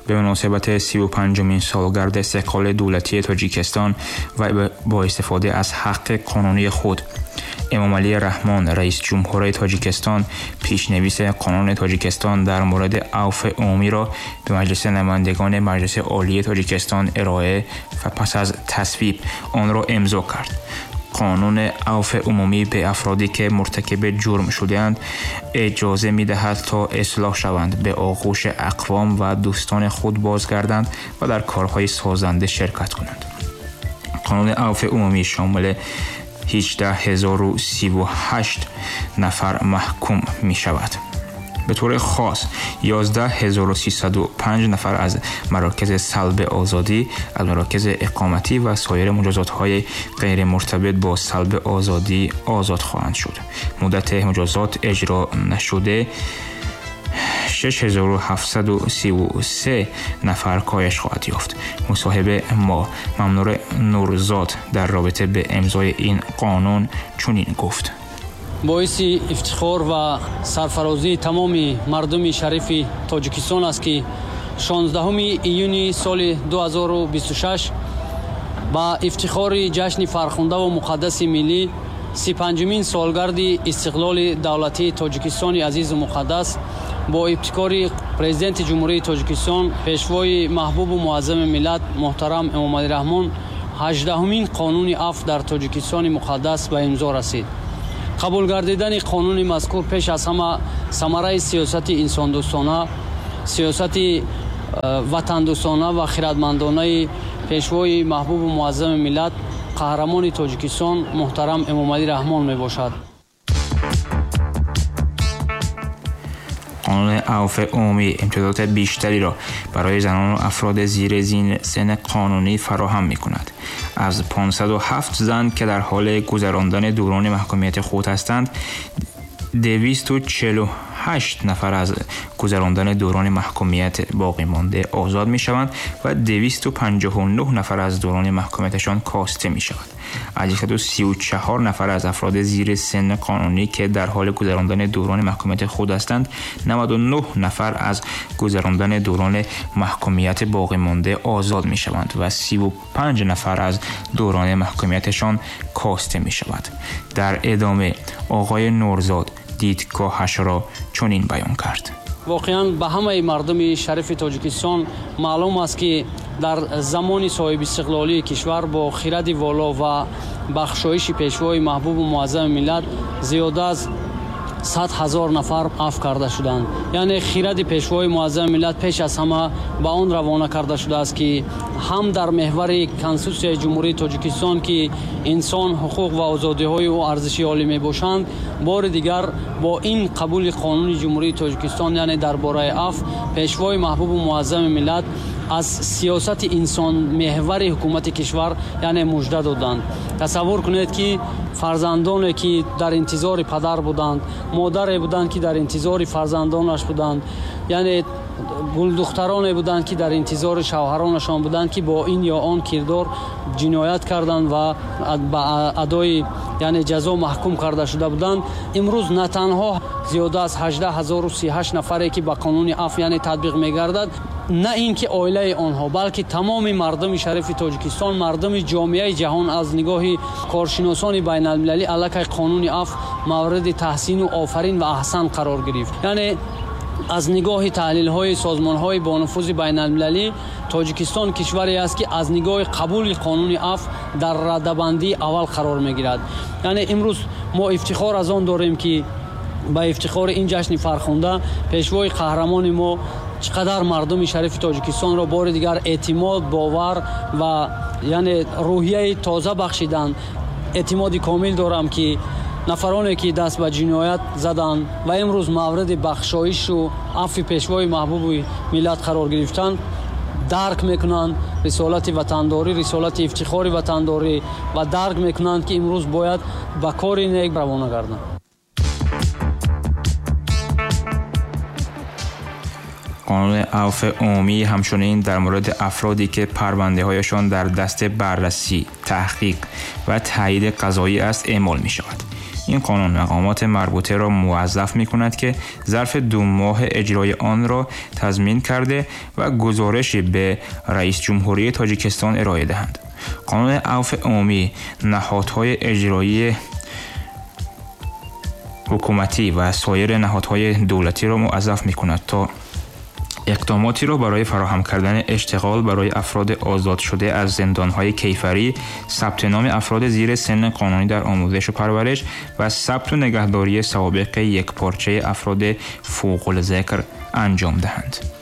به مناسبت 35مین سالگرد استقلال دولتی تاجیکستان و با استفاده از حق قانونی خود، امامعلی رحمان رئیس جمهور تاجیکستان پیشنویس قانون تاجیکستان در مورد عفو عمومی را به مجلس نمایندگان مجلس عالی تاجیکستان ارائه و پس از تصویب آن را امضا کرد. قانون عفو عمومی به افرادی که مرتکب جرم شده‌اند اجازه می‌دهد تا اصلاح شوند، به آغوش اقوام و دوستان خود بازگردند و در کارهای سازنده شرکت کنند. قانون عفو عمومی شامل 18038 نفر محکوم می شود. به طور خاص 11305 نفر از مراکز سلب آزادی، از مراکز اقامتی و سایر مجازات‌های غیر مرتبط با سلب آزادی آزاد خواهند شد. مدت مجازات اجرا نشده 6733 نفر کاهش خواهد یافت. مصاحبه ما ممنور نورزاد در رابطه به امضای این قانون چنین گفت: باعث افتخار و سرفرازی تمام مردم شریف تاجیکستان است که 16 ایون سال 2026 با افتخار جشن فرخنده و مقدس ملی 35مین سالگرد استقلال دولتی تاجیکستان عزیز و مقدس با ابتکار پرزیدنت جمهوری تاجیکستان پیشوای محبوب و معظم ملت محترم امامعلی رحمان 18مین قانون عفو در تاجیکستان مقدس به امضا رسید. قبول گردیدن قانون مذکور پیش از همه ثمره سیاست انسان دوستانه، سیاست وطن دوستانه و خردمندانه پیشوای محبوب و معظم ملت قهرمان تاجیکستان محترم امامعلی رحمان می باشد. قانون عفو عمومی امتیازات بیشتری را برای زنان و افراد زیر سن قانونی فراهم می کند. از 507 زن که در حال گذراندن دوران محکومیت خود هستند، 248 نفر از گذراندن دوران محکومیت باقی مانده آزاد می شوند و 259 نفر از دوران محکومیتشان کاسته می شود. از 134 نفر از افراد زیر سن قانونی که در حال گذراندن دوران محکومیت خود هستند، 99 نفر از گذراندن دوران محکومیت باقی مانده آزاد می شوند و 35 نفر از دوران محکومیتشان کاسته می شود. در ادامه آقای نورزاد دیدگاهش را چنین بیان کرد: واقعا به همه مردم شریف تاجیکستان معلوم است که در زمان صاحب استقلالی کشور با خرد والا و بخشایش پیشوای محبوب و معظم ملت زیاده از 100,000 نفر عفو کرده شدند. یعنی خرد پیشوای معظم ملت پیش از همه به آن روانه کرده شده است که هم در محور کنستیتوسیون جمهوری تاجیکستان که انسان حقوق و آزادی‌های او ارزشی عالی می‌باشند، بار دیگر با این قبول قانون جمهوری تاجیکستان یعنی درباره عفو پیشوای محبوب و معظم ملت از سیاست انسان محور حکومت کشور یعنی مژده دادند. تصور کنید که فرزندانی که در انتظار پدر بودند، مادری بودند که در انتظار فرزندانش بودند، یعنی گل دخترانی بودند که در انتظار شوهرانشان بودند که با این یا آن کردار جنایت کردند و با ادای یعنی جزا محکوم کرده شده بودند. امروز نه تنها زیاده از 18038 نفری که با قانون عفو یعنی تطبیق می‌گردد، نه اینکه عائله آنها بلکه تمام مردم شریف تاجیکستان، مردم جامعه جهان از نگاه کارشناسان بین المللی علیه قانون عفو مورد تحسین و آفرین و احسان قرار گرفت. یعنی از نگاه تحلیل‌های سازمان‌های با نفوذ بین المللی تاجیکستان کشوری است که از نگاه قبول قانون عفو در رده‌بندی اول قرار می‌گیرد. یعنی امروز ما افتخار از آن داریم که با افتخار این جشن فرخنده پیشوای قهرمان ما چقدر مردم شریف تاجیکستان را بار دیگر اعتماد، باور و یعنی روحیه تازه بخشیدند. اعتماد کامل دارم که نفرانی که دست به جنایت زدند و امروز مورد بخشایش و عفو پیشوای محبوب ملت قرار گرفتند درک میکنند رسالت وطنداری، رسالت افتخار وطنداری و درک میکنند که امروز باید به کار نیک روانه گردند. قانون عفو عمومی همچنین در مورد افرادی که پرونده‌هایشان در دست بررسی، تحقیق و تایید قضایی است اعمال می شود. این قانون مقامات مربوطه را موظف می‌کند که ظرف 2 ماه اجرای آن را تضمین کرده و گزارشی به رئیس جمهوری تاجیکستان ارائه دهند. قانون عفو عمومی نهادهای اجرایی حکومتی و سایر نهادهای دولتی را موظف می‌کند تا اقداماتی را برای فراهم کردن اشتغال برای افراد آزاد شده از زندانهای کیفری، ثبت نام افراد زیر سن قانونی در آموزش و پرورش و ثبت و نگهداری سوابق یکپارچه افراد فوق الذکر انجام دهند.